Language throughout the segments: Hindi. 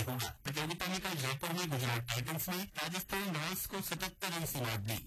से होगा। प्रतियोगिता में कल जयपुर में गुजरात टाइटंस ने राजस्थान रॉयल्स को 77 रन से मात दी।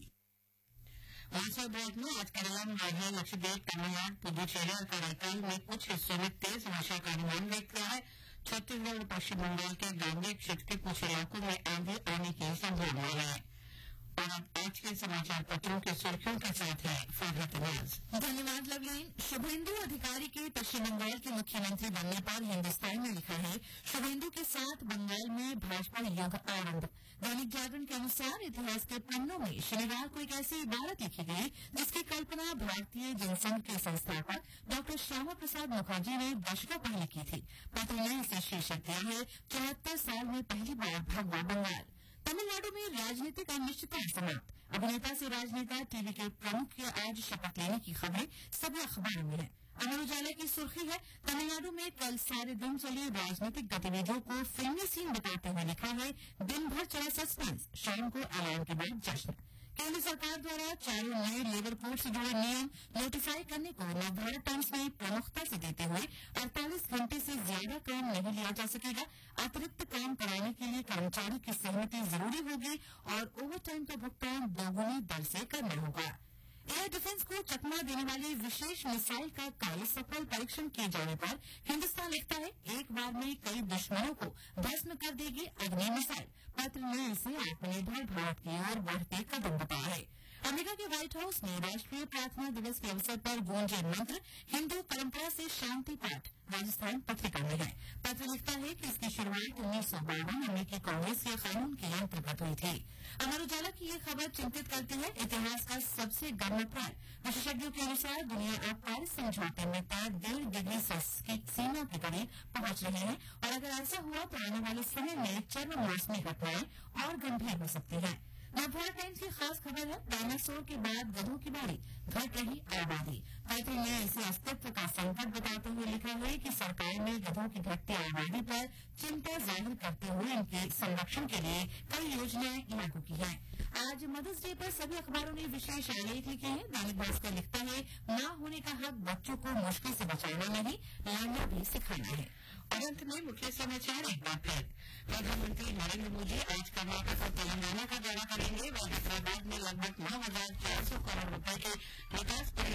मौसम विभाग ने आज केरला में मेघालय, लक्षद्वीप, तमिलनाडु, पुदुचेरी और कराईकल में कुछ हिस्सों में तेज वर्षा का अनुमान व्यक्त किया है। छत्तीसगढ़ और पश्चिम बंगाल के गांगेय क्षेत्र के कुछ इलाकों में आंधी आने की संभावना है। और आज के समाचार पत्रों की सुर्खियों के साथ है फरहत न्यूज। धन्यवाद लवलीन। शुभेंदु अधिकारी के पश्चिम बंगाल के मुख्यमंत्री बनने पर हिन्दुस्तान ने लिखा है, शुभेंदु के साथ बंगाल में भाजपा युग आरंभ। दैनिक जागरण के अनुसार इतिहास के पन्नों में शनिवार को एक ऐसी इबारत लिखी गई जिसकी कल्पना भारतीय जनसंघ के संस्थापक डॉ श्यामा प्रसाद मुखर्जी ने दशकों पहले की थी। पत्र ने इसे शीर्षक दिया है, 74 साल में पहली बार भगवा बंगाल। तमिलनाडु में राजनीतिक अनिश्चितता समाप्त। अभिनेता से राजनेता, टीवी के प्रमुख के आज शपथ लेने की खबरें सभी अखबारों में है। अमर उजाला की सुर्खी है, तमिलनाडु में कल सारे दिन चली राजनीतिक गतिविधियों को फिल्मी सीन बताते हुए लिखा है, दिन भर चला सस्पेंस, शाम को ऐलान के बाद जश्न। केंद्र सरकार द्वारा 4 नए लेबर कोड से जुड़े नियम नोटिफाई करने को निर्धारित टाइम्स में प्रमुखता से देते हुए 48 घंटे से ज्यादा काम नहीं लिया जा सकेगा। अतिरिक्त काम कराने के लिए कर्मचारी की सहमति जरूरी होगी और ओवर टाइम का भुगतान दोगुनी दर से करना होगा। एयर डिफेंस को चकमा देने वाली विशेष मिसाइल का कल सफल परीक्षण किए जाने पर हिन्दुस्तान लिखता है, एक बार में कई दुश्मनों को भस्म कर देगी अग्नि मिसाइल। पत्र ने इसे आत्मनिर्भर भारत की ओर बढ़ते कदम बताया है। अमेरिका के व्हाइट हाउस ने राष्ट्रीय प्रार्थना दिवस के अवसर पर गूंजे मंत्र, हिंदू परंपरा से शांति पाठ। राजस्थान पत्रिका में है। पत्र लिखता है कि इसकी शुरुआत 1952 अमेरिकी कांग्रेस के कानून के अंतर्गत हुई थी। अमर उजाला की यह खबर चिंतित करती है, इतिहास का सबसे गर्म अप्रैल। विशेषज्ञों के अनुसार दुनिया अब पेरिस समझौते में तय 1.5 डिग्री सेल्सियस की सीमा के करीब पहुंच रही है और अगर ऐसा हुआ तो आने वाले समय में चरम मौसमी घटनाएं और गंभीर हो सकती है। नवभारत टाइम्स की खास खबर है, डायनासोर के बाद गधों की बारी, घट रही आबादी। पत्र ने इसे अस्तित्व का संकट बताते हुए लिखा है कि सरकार ने गधों की घटती आबादी पर चिंता जाहिर करते हुए इनके संरक्षण के लिए कई योजनाएं लागू की हैं। आज मदर्स डे पर सभी अखबारों ने विशेष आलेख लिखे हैं। दैनिक भास्कर लिखता है, मां होने का हक बच्चों को मुश्किल से बचाना नहीं, लाना भी सिखाना है। और अंत में मुख्य समाचार एक बार फिर। प्रधानमंत्री नरेंद्र मोदी आज कर्नाटक और तेलंगाना का दौरा करेंगे। वह हैदराबाद में लगभग 9,400 करोड़ रुपए के विकास